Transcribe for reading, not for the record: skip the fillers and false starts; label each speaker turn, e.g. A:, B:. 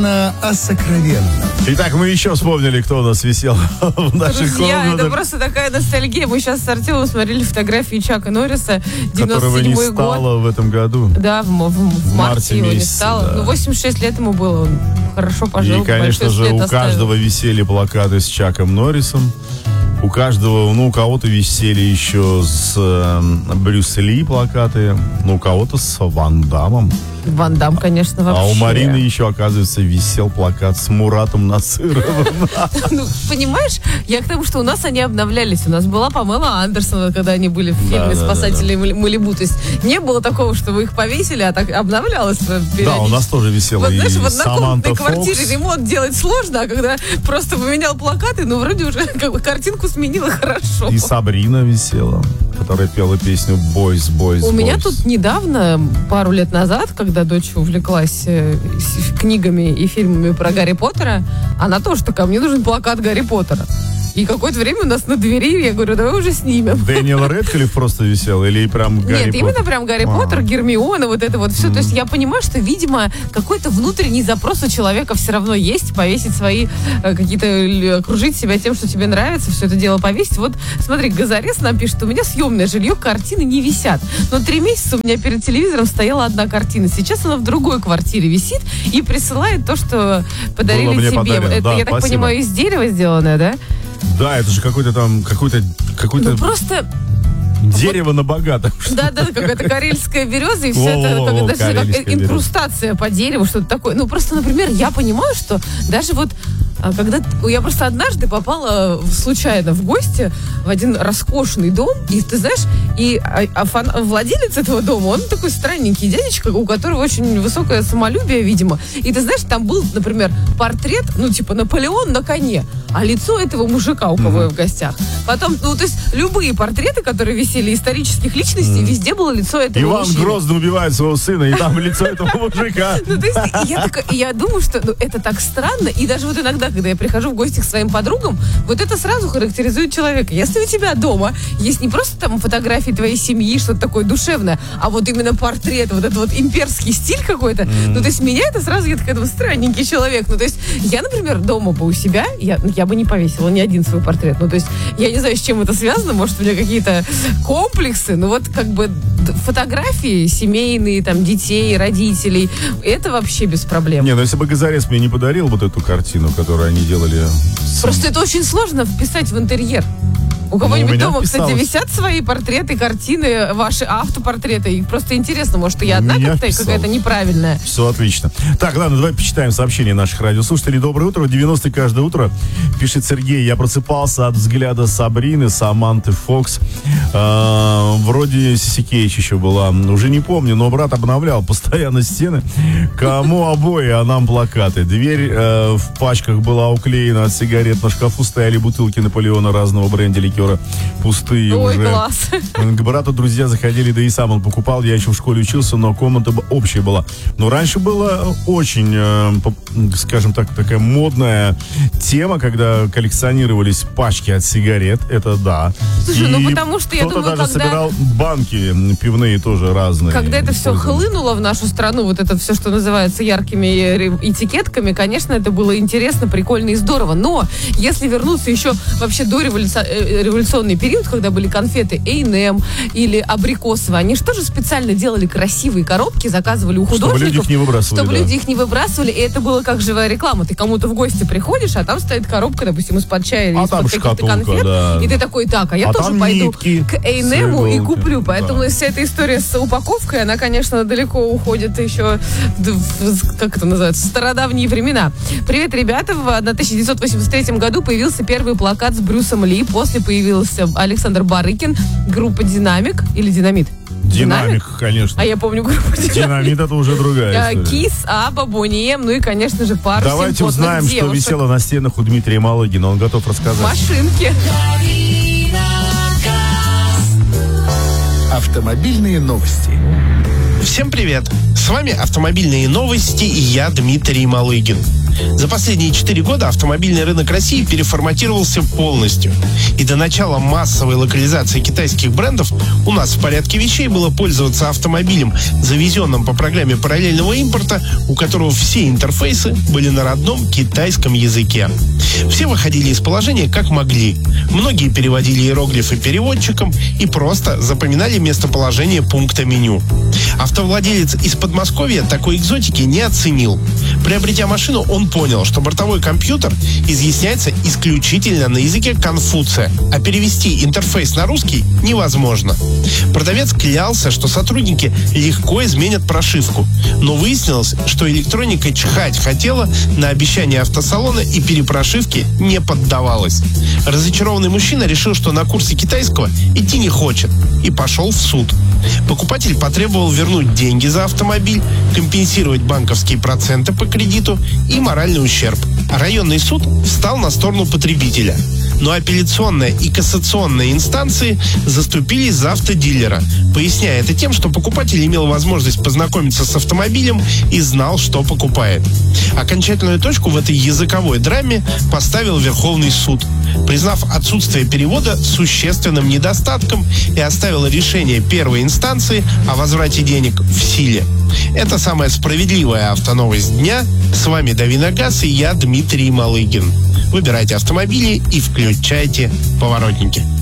A: О сокровенном.
B: Итак, мы еще вспомнили, кто у нас висел в наших
C: Друзья,
B: комнатах.
C: это просто такая ностальгия. Мы сейчас с Артемом смотрели фотографии Чака Норриса, 97-й
B: Которого не
C: год.
B: стало в этом году.
C: Да, в марте его не
B: месяце,
C: стало.
B: да.
C: Ну, 86 лет ему было. Он хорошо пожил.
B: И, конечно
C: большой
B: же,
C: след
B: у
C: оставил.
B: каждого висели плакаты с Чаком Норрисом. У каждого, у кого-то висели еще с Брюс Ли плакаты, у кого-то с Ван Дамом.
C: Ван Дам, конечно, вообще.
B: А у Марины еще, оказывается, висел плакат с Муратом Насыровым.
C: Ну, понимаешь, я к тому, что у нас они обновлялись. У нас была Памела Андерсон, когда они были в фильме «Спасатели Малибу». То есть не было такого, чтобы их повесили, а так обновлялось периодически.
B: Да, у нас тоже висела
C: Вот, знаешь,
B: и
C: в однокомнатной
B: Саманта
C: квартире
B: Фокс.
C: ремонт делать сложно, а когда просто поменял плакаты, ну, вроде уже как бы картинку сменила хорошо.
B: И Сабрина висела, которая пела песню «Boys, Boys,
C: У меня
B: Boys».
C: тут недавно, пару лет назад, когда дочь увлеклась книгами и фильмами про Гарри Поттера, она тоже такая: мне нужен плакат Гарри Поттера. И какое-то время у нас на двери, я говорю, давай уже снимем.
B: Дэниел Рэдклифф просто висел или прям Гарри
C: Нет,
B: Поттер?
C: именно прям Гарри Поттер, Гермиона, вот это вот все. То есть я понимаю, что, видимо, какой-то внутренний запрос у человека все равно есть, повесить свои какие-то, окружить себя тем, что тебе нравится, все это дело повесить. Вот смотри, Газарес нам пишет: у меня съемное жилье, картины не висят. Но 3 месяца у меня перед телевизором стояла одна картина. Сейчас она в другой квартире висит и присылает то, что подарили
B: Было мне
C: тебе.
B: подарено.
C: Это,
B: Да,
C: я так
B: спасибо.
C: понимаю, из дерева сделанное, да?
B: Да, это же какое-то
C: Ну просто...
B: дерево на богатом.
C: Да, какая-то карельская береза, и все это даже как
B: карельская
C: инкрустация по дереву, что-то такое. Ну, просто, например, я понимаю, что даже вот когда я просто однажды попала случайно в гости в один роскошный дом, и ты знаешь, и владелец этого дома, он такой странненький дядечка, у которого очень высокое самолюбие, видимо. И ты знаешь, там был, например, портрет, типа Наполеон на коне, а лицо этого мужика, у кого я в гостях. Потом, то есть любые портреты, которые висели исторических личностей, везде было лицо этого
B: Иван
C: мужчины.
B: Грозный убивает своего сына, и там лицо этого мужика.
C: Ну, то есть, я думаю, что это так странно. И даже вот иногда, когда я прихожу в гости к своим подругам, вот это сразу характеризует человека. Если у тебя дома есть не просто там фотографии твоей семьи, что-то такое душевное, а вот именно портрет, вот этот вот имперский стиль какой-то, то есть меня это сразу, я такая, странненький человек. Ну, то есть я, например, дома бы у себя, я бы не повесила ни один свой портрет. Ну, то есть я не знаю, с чем это связано, может, у меня какие-то комплексы, но вот как бы фотографии семейные, там, детей, родителей, это вообще без проблем.
B: Не, если бы Газарес мне не подарил вот эту картину, которую они делали...
C: Просто это очень сложно вписать в интерьер. У кого-нибудь дома, кстати, висят свои портреты, картины, ваши автопортреты. И просто интересно, может, и я одна какая-то неправильная.
B: Все отлично. Так, ладно, давай почитаем сообщения наших радиослушателей. Доброе утро. 90-й каждое утро. Пишет Сергей: я просыпался от взгляда Сабрины, Саманты Фокс. Вроде Сиси Кейдж еще была. Уже не помню, но брат обновлял постоянно стены. Кому обои, а нам плакаты. Дверь в пачках была уклеена от сигарет. На шкафу стояли бутылки Наполеона разного бренда ликера. Пустые.
C: Ой,
B: уже.
C: класс.
B: К брату друзья заходили, да и сам он покупал. Я еще в школе учился, но комната общая была. Но раньше была очень, скажем так, такая модная тема, когда коллекционировались пачки от сигарет. Это да.
C: Слушай, потому что я думаю,
B: даже собирал банки пивные тоже разные.
C: Когда это все хлынуло в нашу страну, вот это все, что называется яркими этикетками, конечно, это было интересно, прикольно и здорово. Но если вернуться еще вообще до революционный период, когда были конфеты A&M или абрикосовые, они же тоже специально делали красивые коробки, заказывали у художников.
B: Чтобы люди их не выбрасывали.
C: Чтобы люди их не выбрасывали, и это было как живая реклама. Ты кому-то в гости приходишь, а там стоит коробка, допустим, из-под чая или из-под каких-то конфет, и ты такой: так, а я тоже пойду к A&M и куплю. Поэтому вся эта история с упаковкой, она, конечно, далеко уходит еще как это называется, в стародавние времена. Привет, ребята. В 1983 году появился первый плакат с Брюсом Ли. После появился Александр Барыкин, группа «Динамик» или «Динамит».
B: Динамик, конечно.
C: А я помню группу «Динамит».
B: Динамит — это уже другая история.
C: Кис, Аба, Бонни Эм, ну и, конечно же, пару
B: Давайте
C: симпотных
B: узнаем,
C: девушек.
B: что висело на стенах у Дмитрия Малыгина. Он готов рассказать.
C: Машинки.
A: Автомобильные новости.
D: Всем привет! С вами автомобильные новости и я, Дмитрий Малыгин. За последние 4 года автомобильный рынок России переформатировался полностью. И до начала массовой локализации китайских брендов у нас в порядке вещей было пользоваться автомобилем, завезенным по программе параллельного импорта, у которого все интерфейсы были на родном китайском языке. Все выходили из положения как могли. Многие переводили иероглифы переводчиком и просто запоминали местоположение пункта меню. Автовладелец из Подмосковья такой экзотики не оценил. Приобретя машину, он понял, что бортовой компьютер изъясняется исключительно на языке Конфуция, а перевести интерфейс на русский невозможно. Продавец клялся, что сотрудники легко изменят прошивку, но выяснилось, что электроника чихать хотела на обещания автосалона и перепрошивки не поддавалась. Разочарованный мужчина решил, что на курсы китайского идти не хочет, и пошел в суд. Покупатель потребовал вернуть деньги за автомобиль, компенсировать банковские проценты по кредиту и моральный ущерб. Районный суд встал на сторону потребителя. Но апелляционная и кассационная инстанции заступились за автодилера, поясняя это тем, что покупатель имел возможность познакомиться с автомобилем и знал, что покупает. Окончательную точку в этой языковой драме поставил Верховный суд, признав отсутствие перевода существенным недостатком и оставил решение первой инстанции о возврате денег в силе. Это самая справедливая автоновость дня. С вами Давиногаз и я, Дмитрий Малыгин. Выбирайте автомобили и включайте поворотники.